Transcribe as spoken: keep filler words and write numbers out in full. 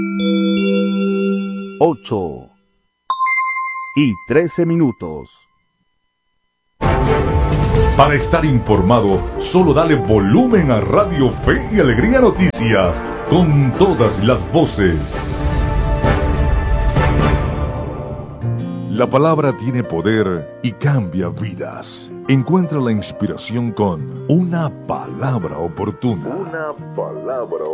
ocho y trece minutos. Para estar informado, solo dale volumen a Radio Fe y Alegría Noticias, con todas las voces. La palabra tiene poder y cambia vidas. Encuentra la inspiración con una palabra oportuna. Una palabra